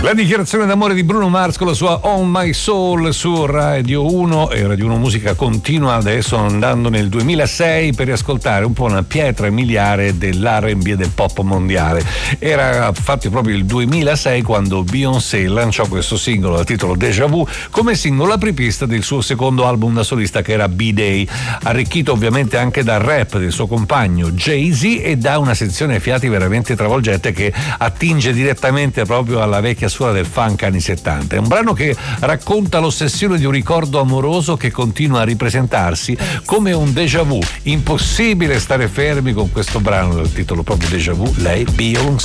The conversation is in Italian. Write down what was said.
La dichiarazione d'amore di Bruno Mars con la sua On My Soul su Radio 1 e Radio 1 Musica continua adesso andando nel 2006 per riascoltare un po' una pietra miliare dell'R&B e del pop mondiale. Era infatti proprio il 2006 quando Beyoncé lanciò questo singolo dal titolo Déjà Vu come singolo apripista del suo secondo album da solista che era B-Day, arricchito ovviamente anche dal rap del suo compagno Jay-Z e da una sezione fiati veramente travolgente che attinge direttamente proprio alla vecchia suola del funk anni 70. È un brano che racconta l'ossessione di un ricordo amoroso che continua a ripresentarsi come un déjà vu. Impossibile stare fermi con questo brano dal titolo proprio Déjà Vu, lei Beyoncé.